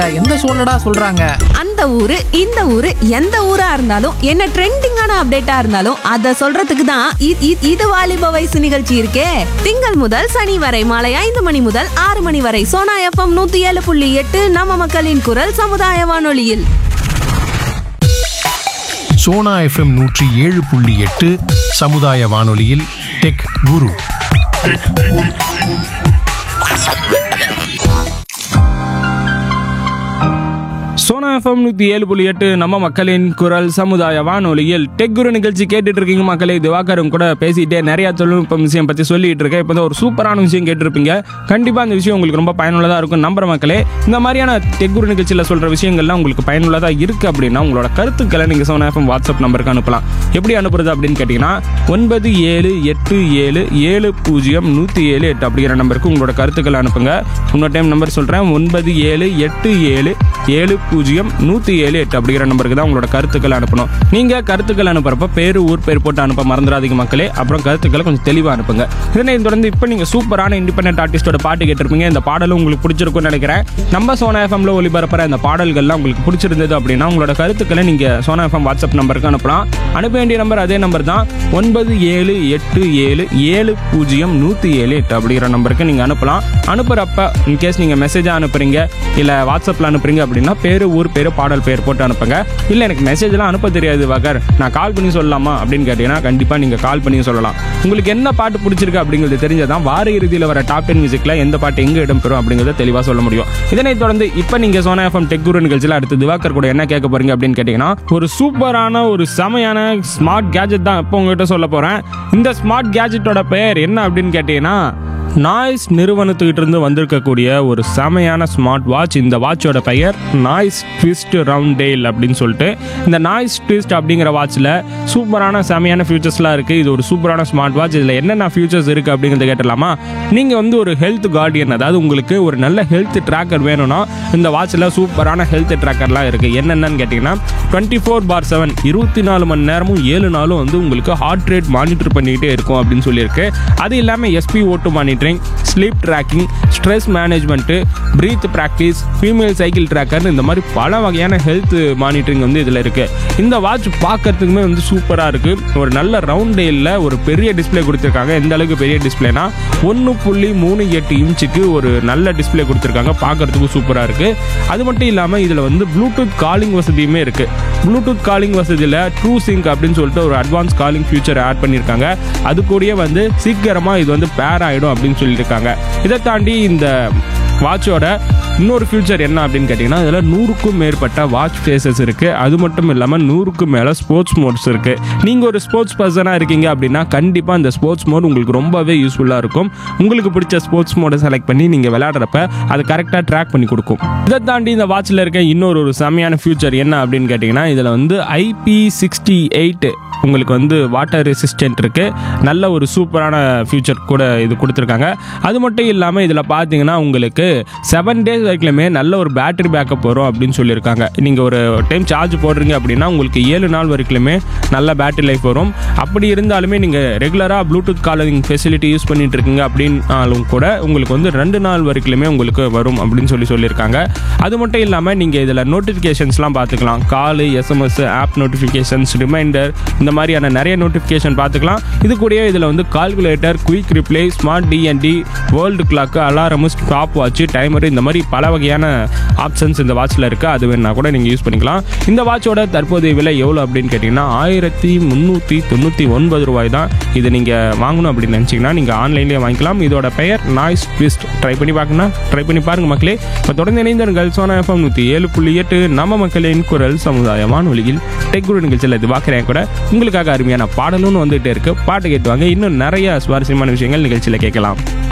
எந்த சூழ்நிடா சொல்றாங்க. அந்த ஊரு இந்த ஊரு எந்த ஊரா இருந்தாலும் என்ன ட்ரெண்டிங்கான அப்டேட்டா இருந்தாலும் அத சொல்றதுக்கு தான் இது வாலிப வயசு நிகழ்ச்சி இருக்கே. திங்கள் முதல் சனி வரை மாலை 5 மணி முதல் 6 மணி வரை சோனா FM 107.8 நம்ம மக்களின் குரல் சமுதாய வானொலியில். சோனா FM 107.8 சமுதாய வானொலியில் டெக் குரு. சோனா எஃப்எம் 107.8 நம்ம மக்களின் குரல் சமுதாய வானொலியில் டெக் குரு நிகழ்ச்சி கேட்டுட்டு இருக்கீங்க மக்களே. திவாகரும் கூட பேசிட்டே நிறைய தொழில்நுட்பம் விஷயம் பற்றி சொல்லிட்டு இருக்கேன். இப்போ ஒரு சூப்பரான விஷயம் கேட்டிருப்பீங்க. கண்டிப்பாக அந்த விஷயம் உங்களுக்கு ரொம்ப பயனுள்ளதாக இருக்கும் நம்புற மக்களே. இந்த மாதிரியான டெக் குரு நிகழ்ச்சியில் சொல்கிற விஷயங்கள்லாம் உங்களுக்கு பயனுள்ளதாக இருக்குது அப்படின்னா உங்களோட கருத்துக்களை நீங்கள் சோனா எஃப்எம் வாட்ஸ்அப் நம்பருக்கு அனுப்பலாம். எப்படி அனுப்புறது அப்படின்னு கேட்டிங்கன்னா 9787700178 அப்படிங்கிற நம்பருக்கு உங்களோட கருத்துக்களை அனுப்புங்க. இன்னொரு டைம் நம்பர் சொல்கிறேன், 9787700178 அப்படிங்கிற நம்பருக்கு தான் உங்களோட கருத்துக்களை அனுப்பணும். நீங்கள் கருத்துக்கள் அனுப்புறப்ப பேர் ஊர் பேர் போட்டு அனுப்ப மறந்துடாதீங்க மக்களே. அப்புறம் கருத்துக்களை கொஞ்சம் தெளிவாக அனுப்புங்க. இதனை தொடர்ந்து இப்போ நீங்கள் சூப்பரான இண்டிபெண்டன்ட் ஆர்டிஸ்டோட பாட்டு கேட்டிருப்பீங்க. இந்த பாடலும் உங்களுக்கு பிடிச்சிருக்கும்னு நினைக்கிறேன். நம்ம சோனா எஃப்எம்ல ஒளிபரப்புற இந்த பாடல்கள்லாம் உங்களுக்கு பிடிச்சிருந்தது அப்படின்னா உங்களோட கருத்துக்களை நீங்கள் சோனா எஃப்எம் வாட்ஸ்அப் நம்பருக்கு அனுப்பலாம். அனுப்ப வேண்டிய நம்பர் அதே நம்பர் தான், 9787700178 அப்படிங்கிற நம்பருக்கு நீங்கள் அனுப்பலாம். அனுப்புகிறப்ப இன்கேஸ் நீங்கள் மெசேஜாக அனுப்புறீங்க இல்லை வாட்ஸ்அப்பில் அனுப்புறீங்க அப்படின்னா பேர் ஊர் பேர் பாடல் பேர் போட்டு அனுப்புங்க. இல்லை எனக்கு மெசேஜ்லாம் அனுப்ப தெரியாது வாகர், நான் கால் பண்ணி சொல்லலாமா அப்படின்னு கேட்டீங்கன்னா கண்டிப்பாக நீங்கள் கால் பண்ணி சொல்லலாம். உங்களுக்கு என்ன பாட்டு பிடிச்சிருக்கு அப்படிங்கிறது தெரிஞ்சதான் வார இறுதியில் வர டாப் 10 மியூசிக்கில் எந்த பாட்டு எங்கே இடம்பெறும் அப்படிங்கிறத தெளிவாக சொல்ல முடியும். இதனை தொடர்ந்து இப்போ நீங்கள் சோனா எஃப்எம் டெக் குரு நிகழ்ச்சியில் அடுத்து திவாகர் கூட என்ன கேட்க போறீங்க அப்படின்னு கேட்டிங்கன்னா ஒரு சூப்பரான ஒரு செமையான ஸ்மார்ட் கேஜெட் தான் இப்போ உங்ககிட்ட சொல்ல போகிறேன். இந்த ஸ்மார்ட் கேஜெட்டோட பெயர் என்ன அப்படின்னு கேட்டிங்கன்னா நாய்ஸ் நிறுவனத்துக்கிட்ட இருந்து வந்திருக்கக்கூடிய ஒரு செமையான ஸ்மார்ட் வாட்ச். இந்த வாட்சோட பெயர் நாய்ஸ் ட்விஸ்ட் ரவுண்ட் டெயில் அப்படின்னு சொல்லிட்டு. இந்த நாய்ஸ் ட்விஸ்ட் அப்படிங்கிற வாட்சில் சூப்பரான செமையான ஃபியூச்சர்ஸ்லாம் இருக்குது. இது ஒரு சூப்பரான ஸ்மார்ட் வாட்ச். இதில் என்னென்ன ஃபியூச்சர்ஸ் இருக்குது அப்படிங்கிறத கேட்டலாமா? நீங்கள் ஒரு ஹெல்த் கார்டியன், அதாவது உங்களுக்கு ஒரு நல்ல ஹெல்த் ட்ராக்கர் வேணும்னா இந்த வாட்சில் சூப்பரான ஹெல்த் ட்ராக்கர்லாம் இருக்குது. என்னென்னு கேட்டிங்கன்னா 24/7 24 மணி நேரமும் 7 நாளும் உங்களுக்கு ஹார்ட் ரேட் மானிட்டர் பண்ணிக்கிட்டே இருக்கும் அப்படின்னு சொல்லியிருக்கு. அது இல்லாமல் SpO2 monitoring, sleep tracking, stress management, breath practice, female cycle tracker, இந்த மாதிரி பல வகையான ஹெல்த் மானிட்டரிங் இதில் இருக்குது. இந்த வாட்ச் பார்க்கறதுக்குமே சூப்பராக இருக்குது. ஒரு நல்ல ரவுண்ட் டெயிலில் ஒரு பெரிய டிஸ்பிளே கொடுத்துருக்காங்க. எந்த அளவுக்கு பெரிய டிஸ்பிளேனா 1.38 இன்ச்சுக்கு ஒரு நல்ல டிஸ்பிளே கொடுத்துருக்காங்க. பார்க்கறதுக்கு சூப்பராக இருக்குது. அது மட்டும் இல்லாமல் இதில் ப்ளூடூத் காலிங் வசதியுமே இருக்குது. ப்ளூடூத் காலிங் வசதியில் ட்ரூ சிங்க் அப்படின்னு சொல்லிட்டு ஒரு அட்வான்ஸ் காலிங் ஃபியூச்சர் ஆட் பண்ணியிருக்காங்க. அது கூடயே சீக்கிரமாக இது பேர் ஆகிடும் அப்படின்னு சொல்லியிருக்காங்க. இதை தாண்டி இந்த வாட்சோட இன்னொரு ஃபியூச்சர் என்ன அப்படின்னு கேட்டிங்கன்னா இதில் 100க்கும் மேற்பட்ட வாட்ச் ஃபேஸஸ் இருக்குது. அது மட்டும் இல்லாமல் 100க்கும் மேலே ஸ்போர்ட்ஸ் மோட்ஸ் இருக்குது. நீங்கள் ஒரு ஸ்போர்ட்ஸ் பர்சனாக இருக்கீங்க அப்படின்னா கண்டிப்பாக இந்த ஸ்போர்ட்ஸ் மோட் உங்களுக்கு ரொம்பவே யூஸ்ஃபுல்லாக இருக்கும். உங்களுக்கு பிடிச்ச ஸ்போர்ட்ஸ் மோடை செலக்ட் பண்ணி நீங்கள் விளையாடுறப்ப அது கரெக்டாக ட்ராக் பண்ணி கொடுக்கும். இதை தாண்டி இந்த வாட்சில் இருக்க இன்னொரு செமையான ஃபியூச்சர் என்ன அப்படின்னு கேட்டிங்கன்னா இதில் IP68 உங்களுக்கு வாட்டர் ரெசிஸ்டன்ட் இருக்குது. நல்ல ஒரு சூப்பரான ஃபியூச்சர் கூட இது கொடுத்துருக்காங்க. அது மட்டும் இல்லாமல் இதில் பார்த்தீங்கன்னா உங்களுக்கு 7 days வரைக்குமே நல்ல ஒரு பேட்டரி பேக்கப் வரும் அப்படின்னு சொல்லியிருக்காங்க. நீங்கள் ஒரு டைம் சார்ஜ் போடுறீங்க அப்படின்னா உங்களுக்கு 7 நாள் வரைக்குமே நல்ல பேட்டரி லைஃப் வரும். அப்படி இருந்தாலுமே நீங்கள் ரெகுலராக ப்ளூடூத் காலிங் ஃபெசிலிட்டி யூஸ் பண்ணிட்டு இருக்கீங்க அப்படின்னாலும் கூட உங்களுக்கு 2 நாள் வரைக்குமே உங்களுக்கு வரும் அப்படின்னு சொல்லியிருக்காங்க. அது மட்டும் இல்லாமல் நீங்கள் இதில் நோட்டிஃபிகேஷன்ஸ்லாம் பார்த்துக்கலாம். கால், SMS, ஆப் நோட்டிஃபிகேஷன்ஸ், ரிமைண்டர், இந்த மாதிரியான நிறைய நோட்டிஃபிகேஷன் பார்த்துக்கலாம். இது கூடயே இதில் calculator, quick reply, smart DND, world clock, alarm, stop watch, timer, இந்த மாதிரி பல வகையான ஆப்ஷன்ஸ் இந்த வாட்சில் இருக்குது. அது வேணா கூட நீங்கள் யூஸ் பண்ணிக்கலாம். இந்த வாட்சோட தற்போதைய விலை எவ்வளோ அப்படின்னு கேட்டிங்கன்னா 1399 ரூபாய் தான். இது நீங்கள் வாங்கணும் அப்படின்னு நினச்சிங்கன்னா நீங்கள் ஆன்லைன்லேயே வாங்கிக்கலாம். இதோட பெயர் நாய்ஸ் ட்விஸ்ட். ட்ரை பண்ணி பாருங்கள் மக்களே. இப்போ தொடர்ந்து இணைந்தவர்கள் சோனா FM 107.8 நம்ம மக்களின் குரல் சமுதாய வானொலியில் டெக் குரு நிகழ்ச்சியில் இது பார்க்குறேன் கூட உங்களுக்காக அருமையான பாடலும் வந்துகிட்டே இருக்குது. பாட்டு கேட்டுவாங்க. இன்னும் நிறைய சுவாரஸ்யமான விஷயங்கள் நிகழ்ச்சியில் கேட்கலாம்.